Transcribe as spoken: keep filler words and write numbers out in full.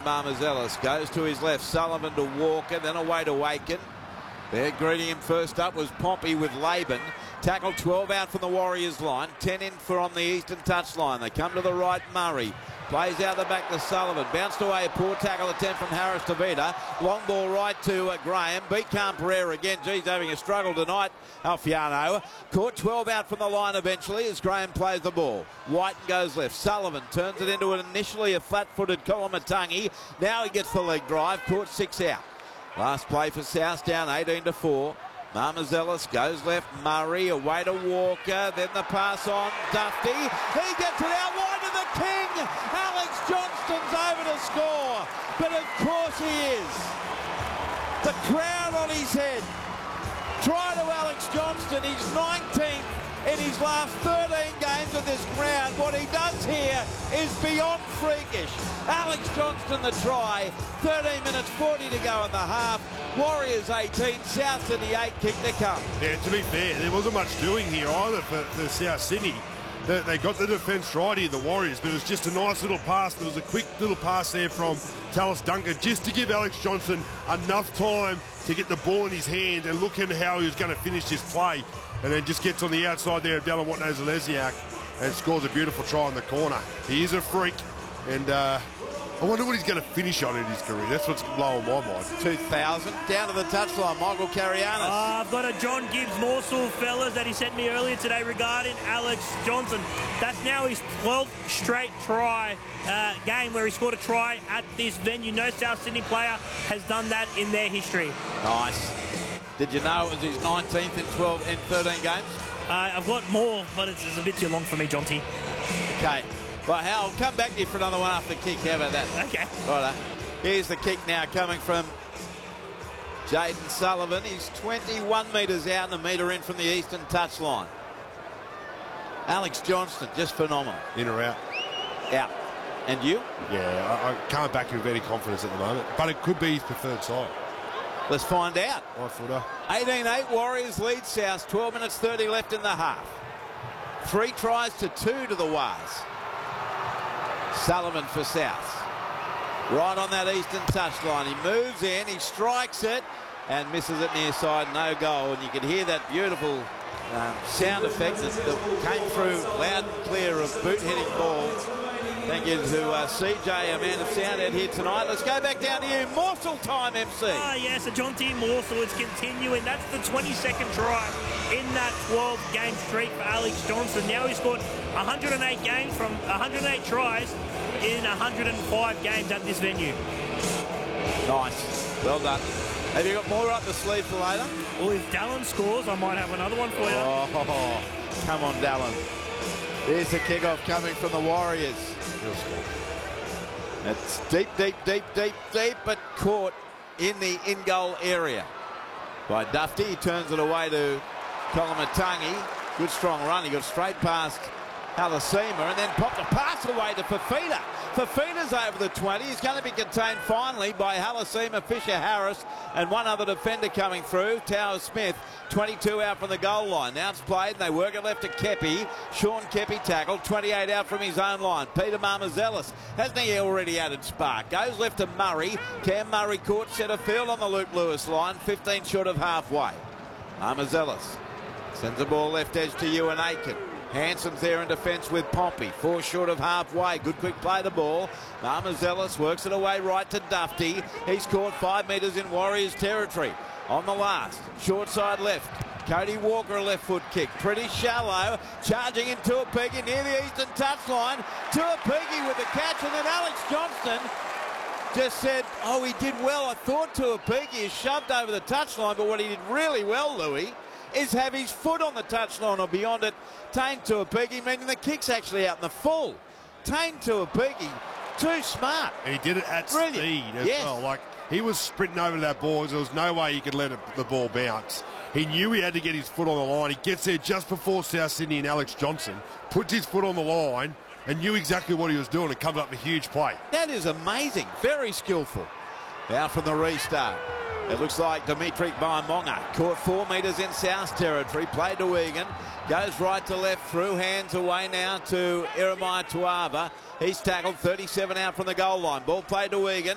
Marmazellis goes to his left. Sullivan to Walker, then away to Aiken. They're greeting him. First up was Pompey with Laban. Tackle twelve out from the Warriors line. ten in for on the eastern touchline. They come to the right, Murray. Plays out the back to Sullivan. Bounced away, a poor tackle attempt from Harris to Vida. Long ball right to uh, Graham. Beat Khan Pereira again. Geez, having a struggle tonight, Alfiano. Caught twelve out from the line eventually as Graham plays the ball. White goes left. Sullivan turns it into an initially a flat-footed Kolomatangi. Now he gets the leg drive. Caught six out. Last play for South down eighteen to four. Marmazellis goes left. Murray away to Walker. Then the pass on Dufty. He gets it out wide to the king. Alex Johnston's over to score. But of course he is. The crown on his head. Try to Alex Johnston. He's nineteenth in his last thirteen games of this ground. What he does here is beyond freakish. Alex Johnston the try. thirteen minutes forty to go in the half. Warriors eighteen, South Sydney eight, kick to come. Yeah, to be fair, there wasn't much doing here either for, for South Sydney. They, they got the defence right here, the Warriors, but it was just a nice little pass. There was a quick little pass there from Tallis Duncan just to give Alex Johnston enough time to get the ball in his hand and look at how he was going to finish this play. And then just gets on the outside there of Delawat-Nozalesiak and scores a beautiful try in the corner. He is a freak, and uh, I wonder what he's going to finish on in his career. That's what's blowing my mind. two thousand, down to the touchline, Michael Carianis. Uh, I've got a John Gibbs morsel, fellas, that he sent me earlier today regarding Alex Johnston. That's now his twelfth straight try uh, game where he scored a try at this venue. No South Sydney player has done that in their history. Nice. Did you know it was his nineteenth in twelve in thirteen games? Uh, I've got more, but it's, it's a bit too long for me, Jonty. Okay. Well, Hal, I'll come back to you for another one after the kick. How about that? Okay. Righto. Here's the kick now coming from Jaden Sullivan. He's twenty-one metres out and a metre in from the eastern touchline. Alex Johnston, just phenomenal. In or out? Out. And you? Yeah, I, I can't back him with any confidence at the moment, but it could be his preferred side. Let's find out. Right footer. eighteen eight, Warriors lead South. twelve minutes thirty left in the half. Three tries to two to the Wars. Sullivan for South. Right on that eastern touchline. He moves in, he strikes it, and misses it near side. No goal. And you can hear that beautiful um, sound effect that, that came through loud and clear of boot hitting ball. Thank you to uh, C J, a man of sound out here tonight. Let's go back down to you. Morsel time, M C. Ah, yes, a John T. Morsel is continuing. That's the twenty-second try in that twelve game streak for Alex Johnston. Now he's scored one hundred eight games from one hundred eight tries in one hundred five games at this venue. Nice. Well done. Have you got more up the sleeve for later? Well, if Dallin scores, I might have another one for you. Oh, come on, Dallin. Here's the kickoff coming from the Warriors. It's deep, deep, deep, deep, deep, but caught in the in-goal area by Dufty. He turns it away to Kolomatangi. Good strong run. He got straight past Halasima and then popped a pass away to Fafita. Fafita's over the twenty. He's going to be contained finally by Halasima, Fisher Harris, and one other defender coming through, Tower Smith. twenty-two out from the goal line. Now it's played and they work it left to Kepi. Sean Kepi tackled. twenty-eight out from his own line. Peter Marmazellis, hasn't he already added spark? Goes left to Murray. Cam Murray caught centre field on the Luke Lewis line. fifteen short of halfway. Marmazellis sends the ball left edge to Ewan Aiken. Hanson's there in defence with Pompey. Four short of halfway. Good quick play the ball. Marmazellis works it away right to Dufty. He's caught five metres in Warriors territory. On the last, short side left. Cody Walker, a left foot kick. Pretty shallow. Charging into Tuapigi near the eastern touchline. Tuapigi with the catch, and then Alex Johnston just said, oh, he did well. I thought Tuapigi is shoved over the touchline, but what he did really well, Louis, is have his foot on the touchline or beyond it. Tane Tuapigi, meaning the kick's actually out in the full. Tane Tuapigi, too smart. And he did it at Brilliant. speed as Yes. well. Like, he was sprinting over that ball. There was no way he could let it, the ball bounce. He knew he had to get his foot on the line. He gets there just before South Sydney and Alex Johnston, puts his foot on the line and knew exactly what he was doing. It comes up a huge play. That is amazing. Very skillful. Now from the restart. It looks like Dimitri Baimonga caught four metres in South territory. Played to Egan. Goes right to left through hands away now to Iremai Tuava. He's tackled thirty-seven out from the goal line. Ball played to Egan.